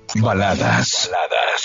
Baladas.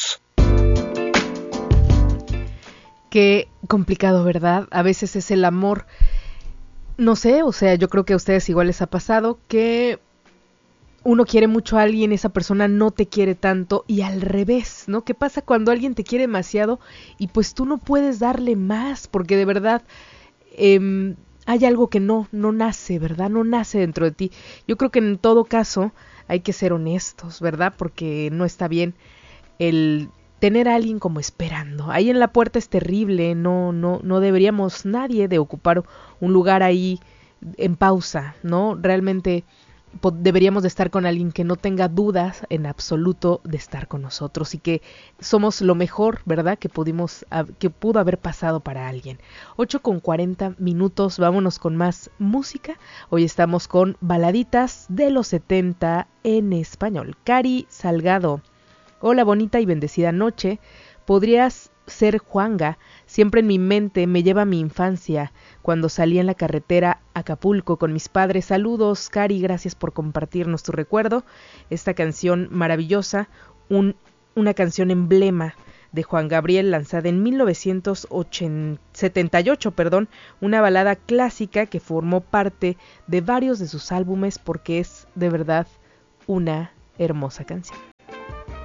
Qué complicado, ¿verdad? A veces es el amor. No sé, o sea, yo creo que a ustedes igual les ha pasado que uno quiere mucho a alguien, esa persona no te quiere tanto y al revés, ¿no? ¿Qué pasa cuando alguien te quiere demasiado y pues tú no puedes darle más? Porque de verdad hay algo que no nace, ¿verdad? No nace dentro de ti. Yo creo que en todo caso hay que ser honestos, ¿verdad? Porque no está bien el tener a alguien como esperando. Ahí en la puerta es terrible, no deberíamos nadie de ocupar un lugar ahí en pausa, ¿no? Realmente deberíamos de estar con alguien que no tenga dudas en absoluto de estar con nosotros y que somos lo mejor, ¿verdad? Que pudo haber pasado para alguien. 8:40, vámonos con más música. Hoy estamos con baladitas de los 70 en español. Cari Salgado. Hola, bonita y bendecida noche. Podrías ser Juanga, siempre en mi mente me lleva a mi infancia, cuando salí en la carretera a Acapulco con mis padres. Saludos, Cari, gracias por compartirnos tu recuerdo. Esta canción maravillosa, una canción emblema de Juan Gabriel, lanzada en 1978, una balada clásica que formó parte de varios de sus álbumes porque es de verdad una hermosa canción.